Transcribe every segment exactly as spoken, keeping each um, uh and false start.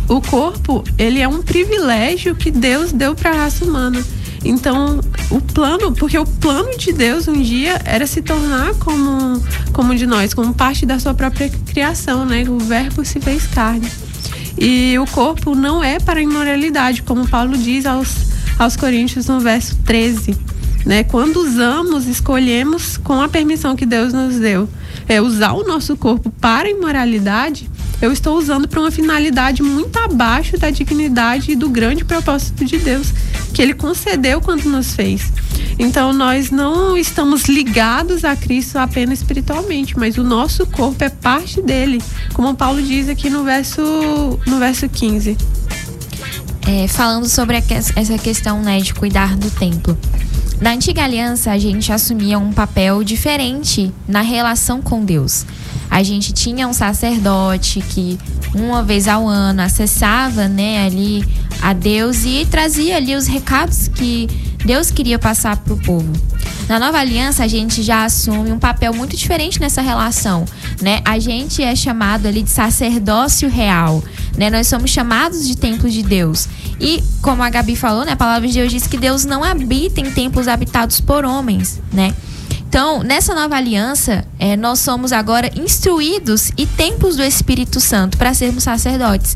o corpo, ele é um privilégio que Deus deu para a raça humana. Então, o plano, porque o plano de Deus um dia era se tornar como, como de nós, como parte da sua própria criação, né? O verbo se fez carne. E o corpo não é para a imoralidade, como Paulo diz aos, aos Coríntios no verso treze. Né? Quando usamos, escolhemos com a permissão que Deus nos deu, é usar o nosso corpo para a imoralidade, eu estou usando para uma finalidade muito abaixo da dignidade e do grande propósito de Deus, que Ele concedeu quando nos fez. Então, nós não estamos ligados a Cristo apenas espiritualmente, mas o nosso corpo é parte dele, como Paulo diz aqui no verso, no verso quinze. É, falando sobre a, essa questão, né, de cuidar do templo. Na antiga aliança, a gente assumia um papel diferente na relação com Deus. A gente tinha um sacerdote que uma vez ao ano acessava, né, ali a Deus e trazia ali os recados que Deus queria passar para o povo. Na nova aliança, a gente já assume um papel muito diferente nessa relação, né? A gente é chamado ali de sacerdócio real, né? Nós somos chamados de templo de Deus. E, como a Gabi falou, né, a palavra de Deus diz que Deus não habita em templos habitados por homens, né? Então, nessa nova aliança, é, nós somos agora instruídos e templos do Espírito Santo para sermos sacerdotes.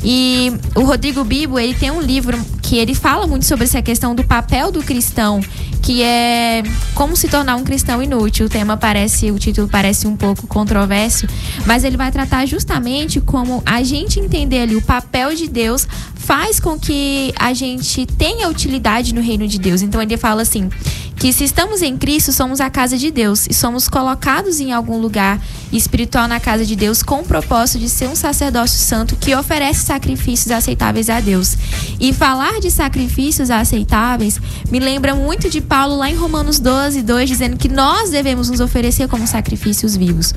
E o Rodrigo Bibo, ele tem um livro que ele fala muito sobre essa questão do papel do cristão, que é como se tornar um cristão inútil. O tema parece, o título parece um pouco controverso, mas ele vai tratar justamente como a gente entender ali o papel de Deus faz com que a gente tenha utilidade no reino de Deus. Então ele fala assim, que se estamos em Cristo, somos a casa de Deus e somos colocados em algum lugar espiritual na casa de Deus com o propósito de ser um sacerdócio santo que oferece sacrifícios aceitáveis a Deus. E falar de sacrifícios aceitáveis me lembra muito de Paulo lá em Romanos doze, dois, dizendo que nós devemos nos oferecer como sacrifícios vivos.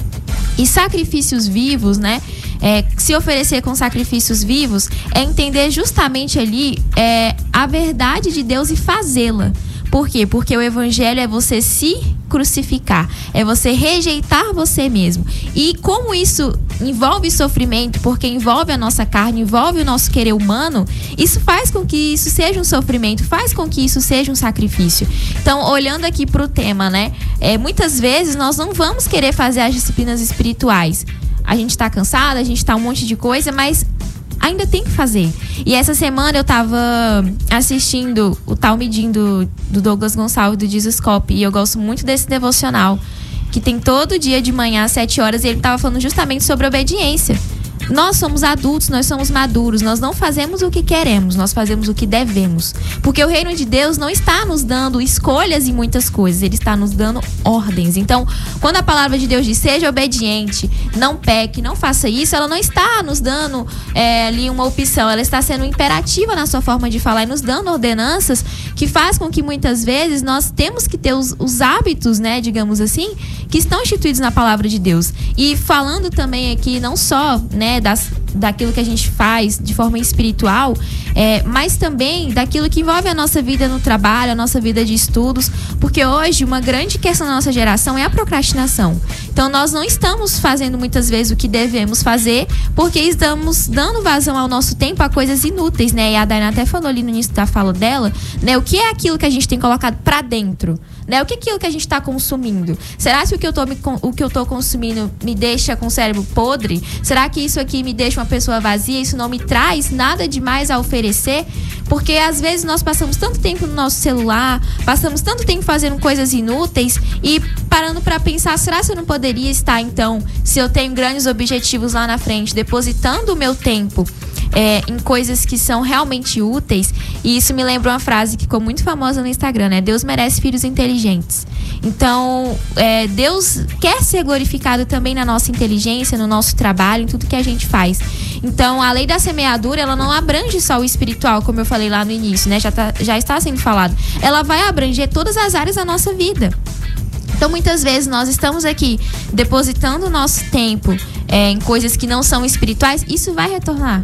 E sacrifícios vivos, né? É, se oferecer com sacrifícios vivos é entender justamente ali é, a verdade de Deus e fazê-la. Por quê? Porque o evangelho é você se crucificar, é você rejeitar você mesmo. E como isso envolve sofrimento, porque envolve a nossa carne, envolve o nosso querer humano, isso faz com que isso seja um sofrimento, faz com que isso seja um sacrifício. Então, olhando aqui para o tema, né? É, muitas vezes nós não vamos querer fazer as disciplinas espirituais. A gente está cansada, a gente está um monte de coisa, mas ainda tem que fazer. E essa semana eu tava assistindo o Talmidim do, do Douglas Gonçalves, do Jesus Cop, e eu gosto muito desse devocional, que tem todo dia de manhã às sete horas, e ele tava falando justamente sobre obediência. Nós somos adultos, nós somos maduros, nós não fazemos o que queremos, nós fazemos o que devemos. Porque o reino de Deus não está nos dando escolhas em muitas coisas, ele está nos dando ordens. Então, quando a palavra de Deus diz, seja obediente, não peque, não faça isso, ela não está nos dando é, ali uma opção, ela está sendo imperativa na sua forma de falar e nos dando ordenanças que faz com que muitas vezes nós temos que ter os, os hábitos, né, digamos assim, que estão instituídos na palavra de Deus. E falando também aqui, não só, né, Das, daquilo que a gente faz de forma espiritual, é, mas também daquilo que envolve a nossa vida no trabalho, a nossa vida de estudos, porque hoje uma grande questão da nossa geração é a procrastinação. Então nós não estamos fazendo muitas vezes o que devemos fazer, porque estamos dando vazão ao nosso tempo a coisas inúteis, né? E a Dainá até falou ali no início da fala dela, né? O que é aquilo que a gente tem colocado pra dentro? Né? O que é aquilo que a gente está consumindo? Será que o que eu tô, o que eu tô consumindo me deixa com o cérebro podre? Será que isso aqui me deixa uma pessoa vazia? Isso não me traz nada demais a oferecer? Porque às vezes nós passamos tanto tempo no nosso celular, passamos tanto tempo fazendo coisas inúteis e parando para pensar, será que eu não poderia estar então, se eu tenho grandes objetivos lá na frente, depositando o meu tempo É, em coisas que são realmente úteis? E isso me lembra uma frase que ficou muito famosa no Instagram, né? Deus merece filhos inteligentes. Então, é, Deus quer ser glorificado também na nossa inteligência, no nosso trabalho, em tudo que a gente faz. Então, a lei da semeadura, ela não abrange só o espiritual, como eu falei lá no início, né? Já, tá, já está sendo falado. Ela vai abranger todas as áreas da nossa vida. Então, muitas vezes, nós estamos aqui depositando o nosso tempo é, em coisas que não são espirituais, isso vai retornar.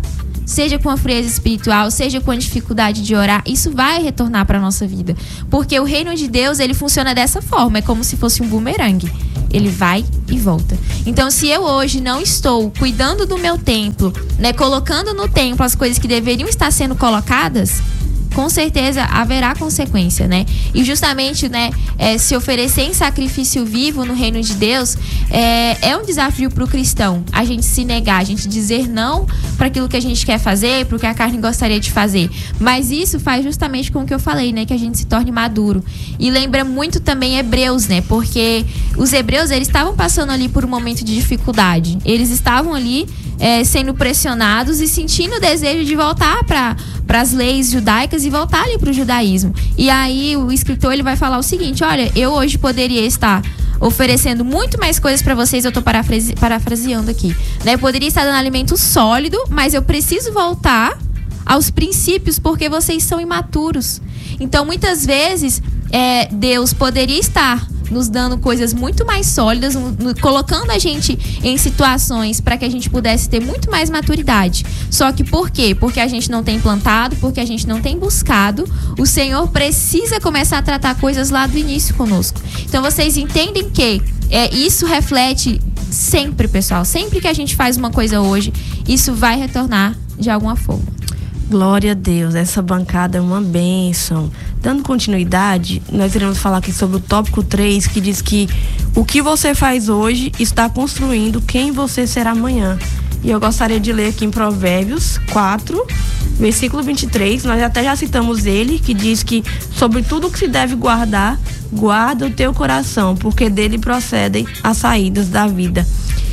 seja com a frieza espiritual, seja com a dificuldade de orar, isso vai retornar para nossa vida. Porque o reino de Deus, ele funciona dessa forma, é como se fosse um bumerangue. Ele vai e volta. Então, se eu hoje não estou cuidando do meu templo, né, colocando no templo as coisas que deveriam estar sendo colocadas, com certeza haverá consequência, né? E justamente, né, é, se oferecer em sacrifício vivo no reino de Deus é, é um desafio para o cristão. A gente se negar, a gente dizer não para aquilo que a gente quer fazer, para o que a carne gostaria de fazer. Mas isso faz justamente com o que eu falei, né? Que a gente se torne maduro. E lembra muito também Hebreus, né? Porque os hebreus, eles estavam passando ali por um momento de dificuldade. Eles estavam ali é, sendo pressionados e sentindo o desejo de voltar para para as leis judaicas e voltar ali para o judaísmo. E aí o escritor, ele vai falar o seguinte: olha, eu hoje poderia estar oferecendo muito mais coisas para vocês, eu estou parafrase, parafraseando aqui, né? Eu poderia estar dando alimento sólido, mas eu preciso voltar aos princípios porque vocês são imaturos. Então, muitas vezes, é, Deus poderia estar nos dando coisas muito mais sólidas, no, no, colocando a gente em situações para que a gente pudesse ter muito mais maturidade. Só que por quê? Porque a gente não tem plantado, porque a gente não tem buscado. O Senhor precisa começar a tratar coisas lá do início conosco. Então vocês entendem que é, isso reflete sempre, pessoal. Sempre que a gente faz uma coisa hoje, isso vai retornar de alguma forma. Glória a Deus, essa bancada é uma bênção. Dando continuidade, nós iremos falar aqui sobre o tópico três, que diz que o que você faz hoje está construindo quem você será amanhã. E eu gostaria de ler aqui em Provérbios quatro, versículo vinte e três, nós até já citamos ele, que diz que sobre tudo que se deve guardar, guarda o teu coração, porque dele procedem as saídas da vida.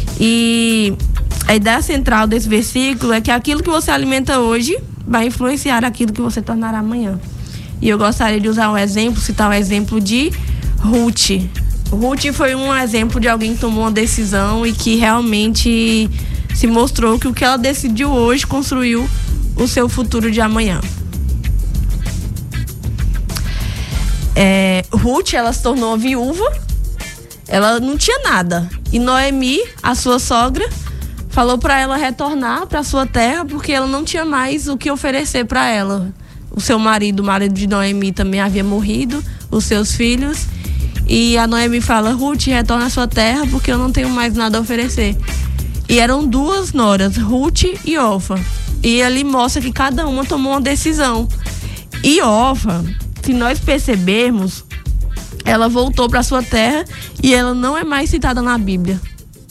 E a ideia central desse versículo é que aquilo que você alimenta hoje vai influenciar aquilo que você tornará amanhã. E eu gostaria de usar um exemplo, citar um exemplo de Ruth. Ruth foi um exemplo de alguém que tomou uma decisão e que realmente se mostrou que o que ela decidiu hoje construiu o seu futuro de amanhã. É, Ruth, ela se tornou viúva, ela não tinha nada. E Noemi, a sua sogra, falou para ela retornar para sua terra porque ela não tinha mais o que oferecer para ela. O seu marido, o marido de Noemi, também havia morrido, os seus filhos. E a Noemi fala: Ruth, retorna à sua terra porque eu não tenho mais nada a oferecer. E eram duas noras, Ruth e Orfa. E ali mostra que cada uma tomou uma decisão. E Orfa, se nós percebermos, ela voltou para sua terra e ela não é mais citada na Bíblia.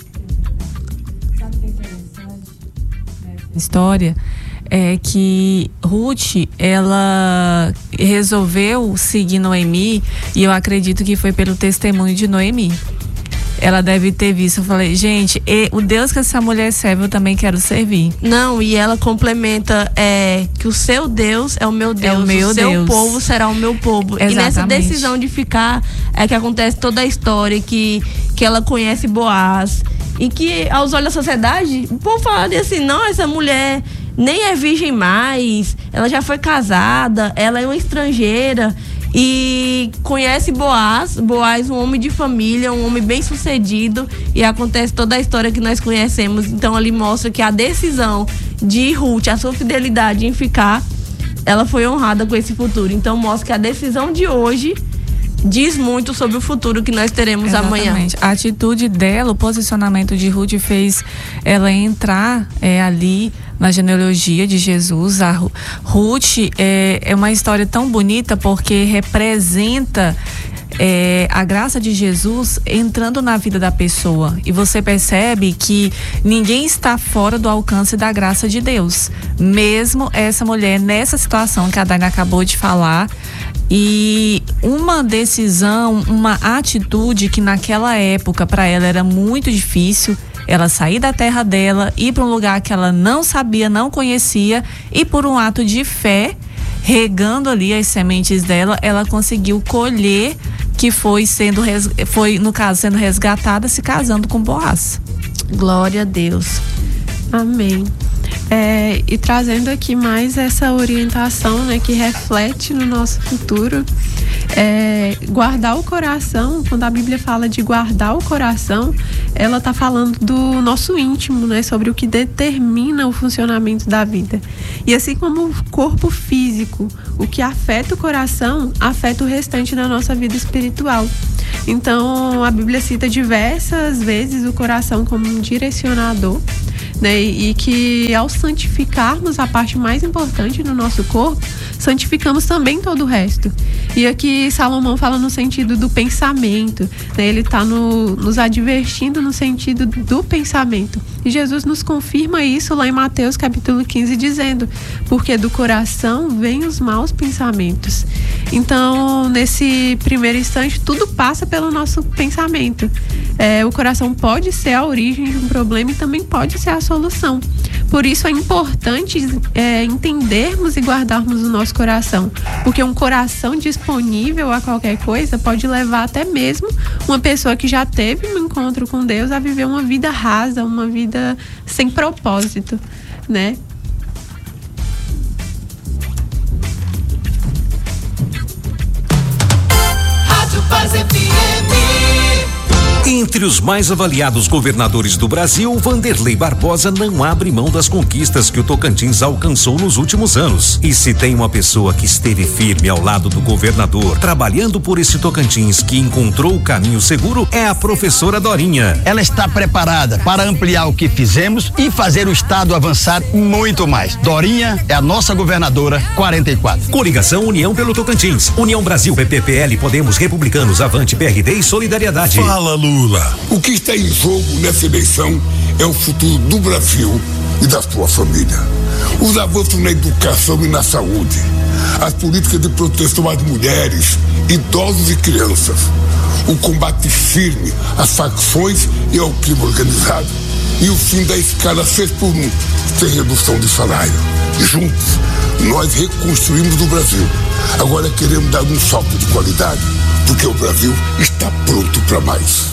História é que Ruth, ela resolveu seguir Noemi, e eu acredito que foi pelo testemunho de Noemi. Ela deve ter visto, eu falei, gente, e, o Deus que essa mulher serve, eu também quero servir. Não, e ela complementa é, que o seu Deus é o meu Deus, é o, meu o seu Deus. povo será o meu povo. Exatamente. E nessa decisão de ficar é que acontece toda a história, que, que ela conhece Boaz, e que aos olhos da sociedade, o povo fala assim: não, essa mulher nem é virgem mais, ela já foi casada, ela é uma estrangeira. E conhece Boaz, Boaz, um homem de família, um homem bem sucedido, e acontece toda a história que nós conhecemos. Então ali mostra que a decisão de Ruth, a sua fidelidade em ficar, ela foi honrada com esse futuro. Então mostra que a decisão de hoje diz muito sobre o futuro que nós teremos Exatamente. Amanhã. A atitude dela, o posicionamento de Ruth fez ela entrar é, ali na genealogia de Jesus. A Ruth é, é uma história tão bonita porque representa é, a graça de Jesus entrando na vida da pessoa. E você percebe que ninguém está fora do alcance da graça de Deus. Mesmo essa mulher nessa situação que a Dani acabou de falar. E uma decisão, uma atitude que naquela época para ela era muito difícil, ela sair da terra dela, ir para um lugar que ela não sabia, não conhecia, e por um ato de fé, regando ali as sementes dela, ela conseguiu colher, que foi sendo, foi no caso sendo resgatada, se casando com Boaz. Glória a Deus. Amém. É, e trazendo aqui mais essa orientação, né, que reflete no nosso futuro, é, guardar o coração, quando a Bíblia fala de guardar o coração, ela está falando do nosso íntimo, né? Sobre o que determina o funcionamento da vida. E assim como o corpo físico, o que afeta o coração, afeta o restante da nossa vida espiritual. Então, a Bíblia cita diversas vezes o coração como um direcionador, né? E que ao santificarmos a parte mais importante do nosso corpo, santificamos também todo o resto. E aqui Salomão fala no sentido do pensamento, né? Ele está no, nos advertindo no sentido do pensamento. E Jesus nos confirma isso lá em Mateus capítulo quinze, dizendo: porque do coração vêm os maus pensamentos. Então, nesse primeiro instante, tudo passa pelo nosso pensamento. É, o coração pode ser a origem de um problema e também pode ser a solução. Por isso é importante é, entendermos e guardarmos o nosso coração, porque um coração disponível a qualquer coisa pode levar até mesmo uma pessoa que já teve um encontro com Deus a viver uma vida rasa, uma vida sem propósito, né? Rádio Paz F M. Entre os mais avaliados governadores do Brasil, Vanderlei Barbosa não abre mão das conquistas que o Tocantins alcançou nos últimos anos. E se tem uma pessoa que esteve firme ao lado do governador, trabalhando por esse Tocantins que encontrou o caminho seguro, é a professora Dorinha. Ela está preparada para ampliar o que fizemos e fazer o estado avançar muito mais. Dorinha é a nossa governadora quarenta e quatro. Coligação União pelo Tocantins. União Brasil, P P, P L, Podemos, Republicanos, Avante, P R D e Solidariedade. Fala, Lula. O que está em jogo nessa eleição é o futuro do Brasil e da sua família. Os avanços na educação e na saúde, as políticas de proteção às mulheres, idosos e crianças, o combate firme às facções e ao crime organizado e o fim da escala seis por um, sem redução de salário. Juntos, nós reconstruímos o Brasil. Agora queremos dar um salto de qualidade, porque o Brasil está pronto para mais.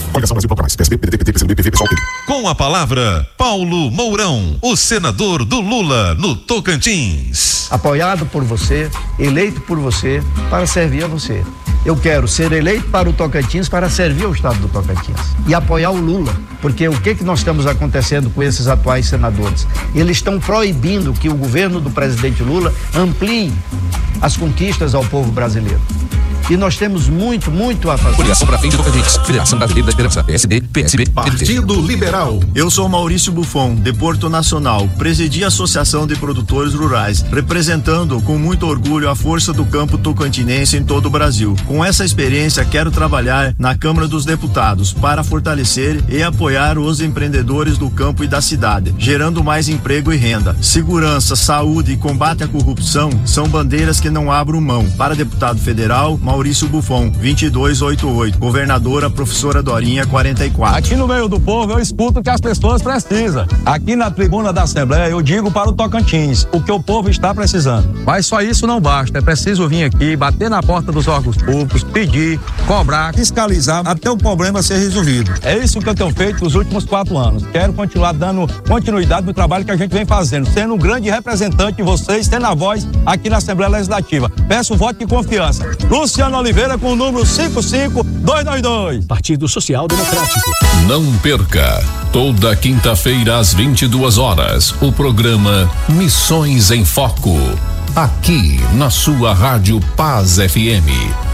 Com a palavra, Paulo Mourão, o senador do Lula no Tocantins. Apoiado por você, eleito por você, para servir a você. Eu quero ser eleito para o Tocantins para servir ao estado do Tocantins e apoiar o Lula, porque o que que nós estamos acontecendo com esses atuais senadores? Eles estão proibindo que o governo do presidente Lula amplie as conquistas ao povo brasileiro. E nós temos muito, muito a fazer. Filiação para frente do Tocantins. Federação Brasileira da Esperança. P S D, P S B. Partido Liberal. Eu sou Maurício Buffon, de Porto Nacional. Presidi a Associação de Produtores Rurais, representando com muito orgulho a força do campo tocantinense em todo o Brasil. Com essa experiência, quero trabalhar na Câmara dos Deputados para fortalecer e apoiar os empreendedores do campo e da cidade, gerando mais emprego e renda. Segurança, saúde e combate à corrupção são bandeiras que não abro mão. Para deputado federal, Maurício Buffon, vinte e dois oitenta e oito. Governadora, professora Dorinha, quarenta e quatro. Aqui no meio do povo eu escuto o que as pessoas precisam. Aqui na tribuna da Assembleia eu digo para o Tocantins o que o povo está precisando. Mas só isso não basta, é preciso vir aqui, bater na porta dos órgãos públicos, pedir, cobrar, fiscalizar até o problema ser resolvido. É isso que eu tenho feito nos últimos quatro anos. Quero continuar dando continuidade no trabalho que a gente vem fazendo, sendo um grande representante de vocês, tendo a voz aqui na Assembleia Legislativa. Peço voto de confiança. Luciano Oliveira com o número cinco cinco dois dois dois. Partido Social Democrático. Não perca, toda quinta-feira às vinte e duas horas, o programa Missões em Foco, aqui na sua Rádio Paz F M.